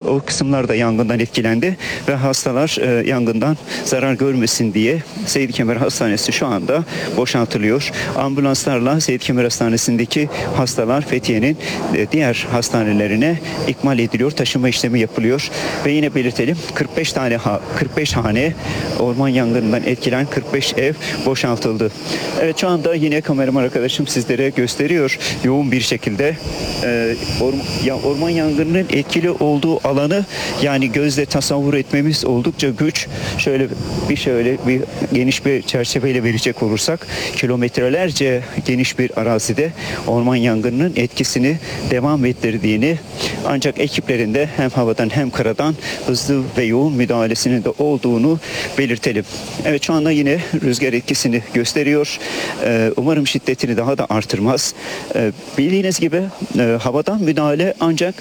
o kısımlar da yangından etkilendi ve hastalar yangından zarar görmesin diye Seyit Kemer Hastanesi şu anda boşaltılıyor. Ambulanslarla Seyit Kemer Hastanesi'ndeki hastalar Fethiye'nin diğer hastanelerine ikmal ediliyor. Taşıma işlemi yapılıyor. Ve yine belirtelim 45 hane orman yangınından etkilen 45 ev boşaltıldı. Evet, şu anda yine kameraman arkadaşım sizlere gösteriyor yoğun bir şekilde orman yangınının etkili olduğu alanı, yani gözle tasavvur etmemiz oldukça güç. Şöyle bir geniş bir çerçeveyle verecek olursak, kilometrelerce geniş bir arazide orman yangınının etkisini devam ettirdiğini, ancak ekiplerin de hem havadan hem karadan hızlı ve yoğun müdahalesinin de olduğunu belirtelim. Evet, şu anda yine rüzgar etkisini gösteriyor. Umarım şiddetini daha da artırmaz. Bildiğiniz gibi havadan müdahale ancak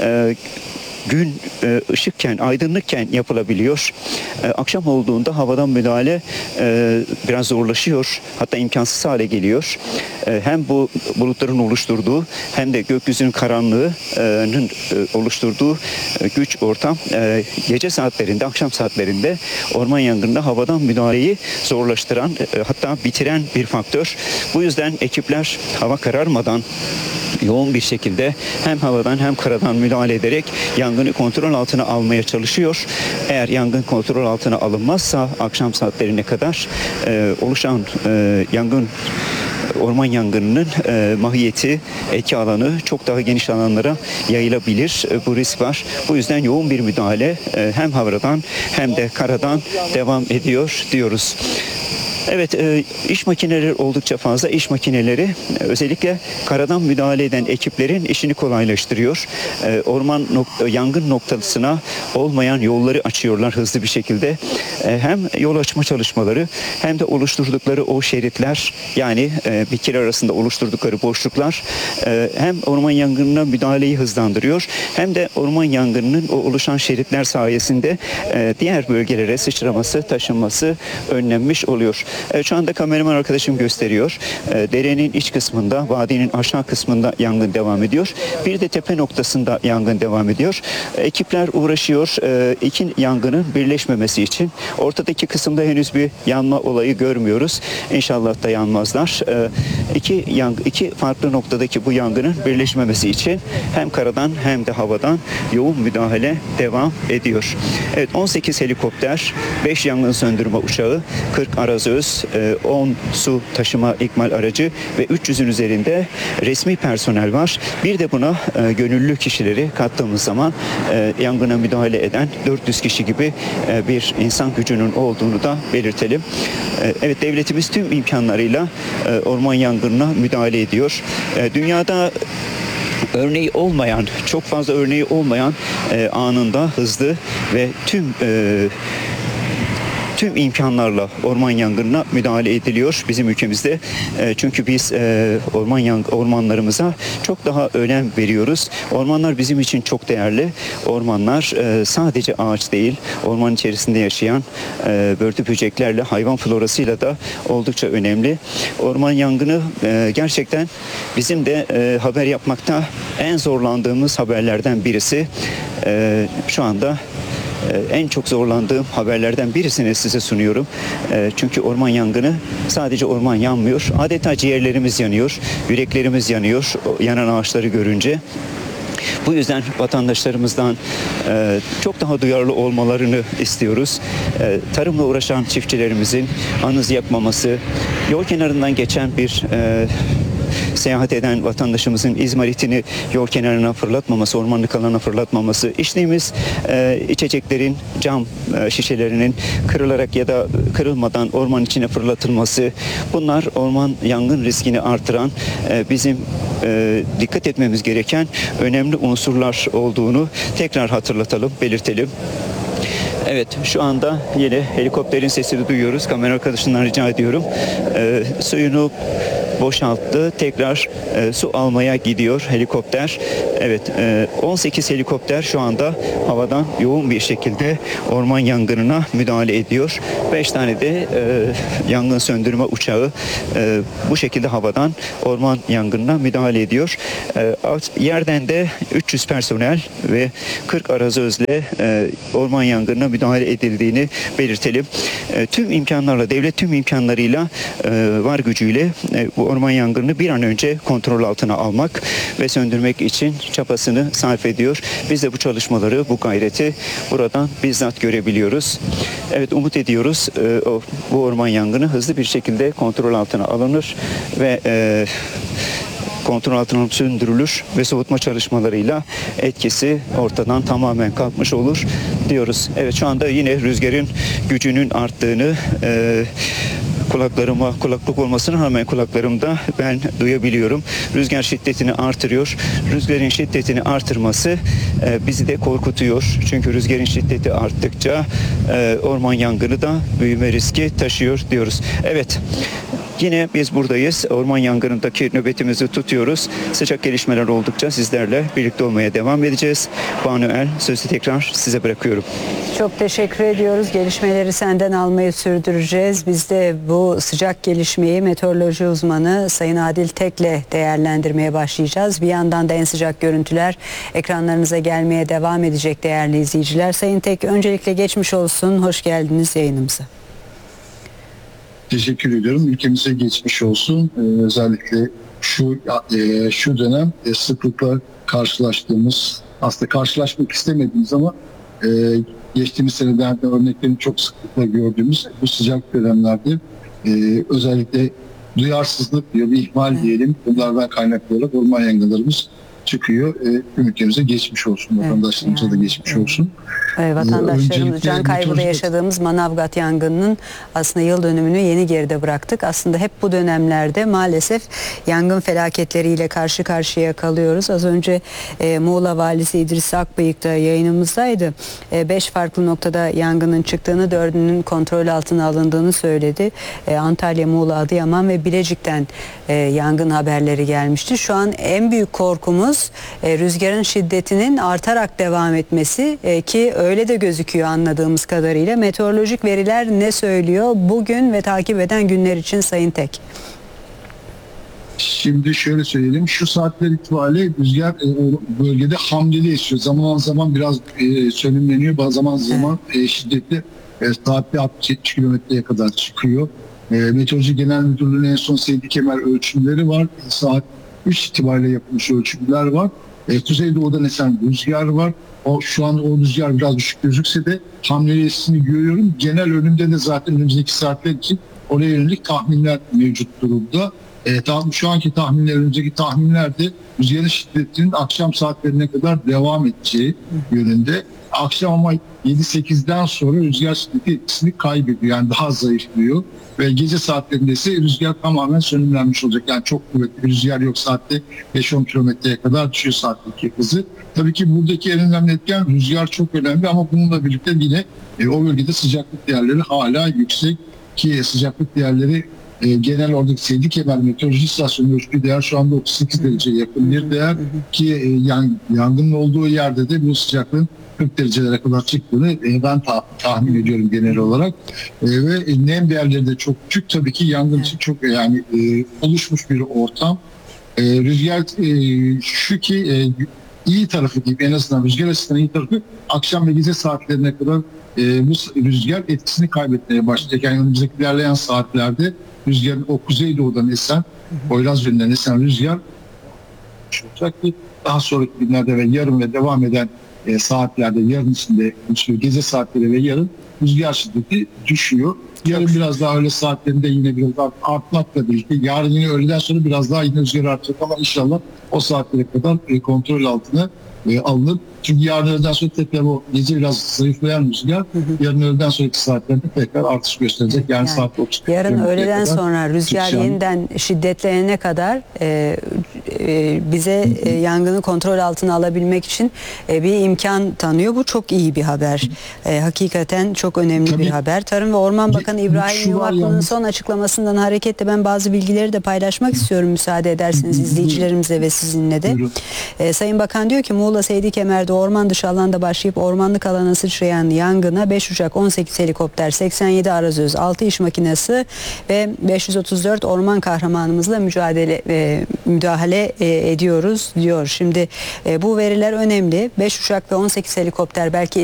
gün ışıkken, aydınlıkken yapılabiliyor. Akşam olduğunda havadan müdahale biraz zorlaşıyor. Hatta imkansız hale geliyor. Hem bu bulutların oluşturduğu hem de gökyüzünün karanlığının oluşturduğu güç ortam gece saatlerinde, akşam saatlerinde orman yangınında havadan müdahaleyi zorlaştıran, hatta bitiren bir faktör. Bu yüzden ekipler hava kararmadan yoğun bir şekilde hem havadan hem karadan müdahale ederek yangını kontrol altına almaya çalışıyor. Eğer yangın kontrol altına alınmazsa akşam saatlerine kadar oluşan orman yangınının mahiyeti, etki alanı çok daha geniş alanlara yayılabilir. Bu risk var. Bu yüzden yoğun bir müdahale hem havadan hem de karadan devam ediyor diyoruz. Evet, iş makineleri oldukça fazla. İş makineleri özellikle karadan müdahale eden ekiplerin işini kolaylaştırıyor. Yangın noktasına olmayan yolları açıyorlar hızlı bir şekilde. Hem yol açma çalışmaları hem de oluşturdukları o şeritler, yani bir arasında oluşturdukları boşluklar hem orman yangınına müdahaleyi hızlandırıyor hem de orman yangınının o oluşan şeritler sayesinde diğer bölgelere sıçraması, taşınması önlenmiş oluyor. Şu anda kameraman arkadaşım gösteriyor. Derenin iç kısmında, vadinin aşağı kısmında yangın devam ediyor. Bir de tepe noktasında yangın devam ediyor. Ekipler uğraşıyor iki yangının birleşmemesi için. Ortadaki kısımda henüz bir yanma olayı görmüyoruz. İnşallah da yanmazlar. İki farklı noktadaki bu yangının birleşmemesi için hem karadan hem de havadan yoğun müdahale devam ediyor. Evet, 18 helikopter, 5 yangın söndürme uçağı, 40 arazöz, 10 su taşıma ikmal aracı ve 300'ün üzerinde resmi personel var. Bir de buna gönüllü kişileri kattığımız zaman yangına müdahale eden 400 kişi gibi bir insan gücünün olduğunu da belirtelim. Evet, devletimiz tüm imkanlarıyla orman yangınına müdahale ediyor. Dünyada çok fazla örneği olmayan anında hızlı ve tüm imkanlarla orman yangınına müdahale ediliyor bizim ülkemizde. Çünkü biz ormanlarımıza çok daha önem veriyoruz. Ormanlar bizim için çok değerli. Ormanlar sadece ağaç değil, orman içerisinde yaşayan börtü böceklerle, hayvan florasıyla da oldukça önemli. Orman yangını gerçekten bizim de haber yapmakta en zorlandığımız haberlerden birisi. Şu anda en çok zorlandığım haberlerden birisini size sunuyorum. Çünkü orman yangını, sadece orman yanmıyor. Adeta ciğerlerimiz yanıyor, yüreklerimiz yanıyor yanan ağaçları görünce. Bu yüzden vatandaşlarımızdan çok daha duyarlı olmalarını istiyoruz. Tarımla uğraşan çiftçilerimizin anız yakmaması, yol kenarından geçen bir seyahat eden vatandaşımızın izmaritini yol kenarına fırlatmaması, ormanlık alana fırlatmaması, içtiğimiz içeceklerin cam şişelerinin kırılarak ya da kırılmadan orman içine fırlatılması, bunlar orman yangın riskini artıran, bizim dikkat etmemiz gereken önemli unsurlar olduğunu tekrar hatırlatalım, belirtelim. Evet, şu anda yine helikopterin sesini duyuyoruz. Kamera arkadaşından rica ediyorum. Suyunu boşalttı. Tekrar su almaya gidiyor helikopter. Evet, 18 helikopter şu anda havadan yoğun bir şekilde orman yangınına müdahale ediyor. 5 tane de yangın söndürme uçağı bu şekilde havadan orman yangınına müdahale ediyor. Yerden de 300 personel ve 40 arazözle orman yangınına müdahale edildiğini belirtelim. Tüm imkanlarla, devlet tüm imkanlarıyla var gücüyle bu orman yangınını bir an önce kontrol altına almak ve söndürmek için çabasını sarf ediyor. Biz de bu çalışmaları, bu gayreti buradan bizzat görebiliyoruz. Evet, umut ediyoruz bu orman yangını hızlı bir şekilde kontrol altına alınır ve kontrol altına söndürülür ve soğutma çalışmalarıyla etkisi ortadan tamamen kalkmış olur diyoruz. Evet, şu anda yine rüzgarın gücünün arttığını kulaklık olmasına rağmen kulaklarımda ben duyabiliyorum. Rüzgar şiddetini artırıyor. Rüzgarın şiddetini artırması bizi de korkutuyor. Çünkü rüzgarın şiddeti arttıkça orman yangını da büyüme riski taşıyor diyoruz. Evet. Yine biz buradayız. Orman yangınındaki nöbetimizi tutuyoruz. Sıcak gelişmeler oldukça sizlerle birlikte olmaya devam edeceğiz. Banu, sözü tekrar size bırakıyorum. Çok teşekkür ediyoruz. Gelişmeleri senden almayı sürdüreceğiz. Biz de bu sıcak gelişmeyi meteoroloji uzmanı Sayın Adil Tek'le değerlendirmeye başlayacağız. Bir yandan da en sıcak görüntüler ekranlarınıza gelmeye devam edecek değerli izleyiciler. Sayın Tek, öncelikle geçmiş olsun. Hoş geldiniz yayınımıza. Teşekkür ediyorum. Ülkemize geçmiş olsun. Özellikle şu dönem sıklıkla karşılaştığımız, aslında karşılaşmak istemediğimiz ama geçtiğimiz senelerde örneklerini çok sıklıkla gördüğümüz bu sıcak dönemlerde özellikle duyarsızlık diyor, bir ihmal diyelim. Bunlardan kaynaklı olarak orman yangınlarımız çıkıyor. Ülkemize geçmiş olsun. Vatandaşlarımıza da geçmiş olsun. Vatandaşlarımız can kaybı da yaşadığımız Manavgat yangınının aslında yıl dönümünü yeni geride bıraktık. Aslında hep bu dönemlerde maalesef yangın felaketleriyle karşı karşıya kalıyoruz. Az önce Muğla Valisi İdris Akbıyık da yayınımızdaydı. 5 farklı noktada yangının çıktığını, 4'ünün kontrol altına alındığını söyledi. Antalya, Muğla, Adıyaman ve Bilecik'ten yangın haberleri gelmişti. Şu an en büyük korkumuz rüzgarın şiddetinin artarak devam etmesi ki öyle de gözüküyor anladığımız kadarıyla. Meteorolojik veriler ne söylüyor bugün ve takip eden günler için Sayın Tek? Şimdi şöyle söyleyelim, şu saatler itibariyle rüzgar bölgede hamleli esiyor. Zaman zaman biraz sönümleniyor, zaman zaman şiddetli saatte 60-70 kilometreye kadar çıkıyor. Meteoroloji Genel Müdürlüğü'nün en son Seydi Kemer ölçümleri var. Saat 3 itibariyle yapılmış ölçümler var. Kuzeydoğu'dan esen rüzgar var. Şu an o rüzgar biraz düşük gözükse de hamlelesini görüyorum. Genel önümde de zaten önümüzdeki saatler için oraya yönelik tahminler mevcut durumda. Şu anki tahminler, önümüzdeki tahminler de rüzgarın şiddetinin akşam saatlerine kadar devam edeceği yönünde. Akşam ama 7-8'den sonra rüzgar şiddeti etkisini kaybediyor. Yani daha zayıflıyor. Ve gece saatlerinde ise rüzgar tamamen sönümlenmiş olacak. Yani çok kuvvetli bir rüzgar yok, saatte 5-10 kilometreye kadar düşüyor saatteki hızı. Tabii ki buradaki en önemli etken rüzgar çok önemli ama bununla birlikte yine o bölgede sıcaklık değerleri hala yüksek ki sıcaklık değerleri genel oradaki Seydi Kemer Meteoroloji İstasyonu ölçtüğü değer şu anda 38 dereceye yakın bir değer ki yangının olduğu yerde de bu sıcaklığın 40 derecelere kadar çıktığını ben tahmin ediyorum genel olarak. Ve nem değerleri de çok küçük. Tabii ki yangın için çok oluşmuş bir ortam. Rüzgar şu ki iyi tarafı gibi, en azından rüzgar açısından iyi tarafı, akşam ve gece saatlerine kadar bu rüzgar etkisini kaybetmeye başlayacak. Yani önümüzdeki ilerleyen saatlerde rüzgarın o kuzeydoğudan esen, Poyraz yönünden esen rüzgar olacak ki daha sonraki günlerde ve yarın ve devam eden saatlerde, yarın içinde gece saatleri ve yarın rüzgar şiddeti düşüyor. Yarın biraz daha öğle saatlerinde yine biraz daha artmakla birlikte, yarın yine öğleden sonra biraz daha yine rüzgar artacak ama inşallah o saatlere kadar kontrol altına alınır. Çünkü yarın öğleden sonra tekrar o gece biraz zayıflayan rüzgar yarın öğleden sonraki saatlerde tekrar artış gösterecek. Yani saat 30. Yarın öğleden sonra rüzgar yeniden şiddetlenene kadar bize yangını kontrol altına alabilmek için bir imkan tanıyor. Bu çok iyi bir haber. Hakikaten çok önemli Tabii. bir haber. Tarım ve Orman Bakanı İbrahim Şu var Yuvaklı'nın yalnız. son açıklamasından hareketle ben bazı bilgileri de paylaşmak istiyorum müsaade ederseniz izleyicilerimize ve sizinle de. Buyurun. Sayın Bakan diyor ki Muğla Seydikemer'de orman dışı alanda başlayıp ormanlık alana sıçrayan yangına 5 uçak, 18 helikopter, 87 arazöz, 6 iş makinesi ve 534 orman kahramanımızla müdahale ediyoruz diyor. Şimdi bu veriler önemli. 5 uçak ve 18 helikopter belki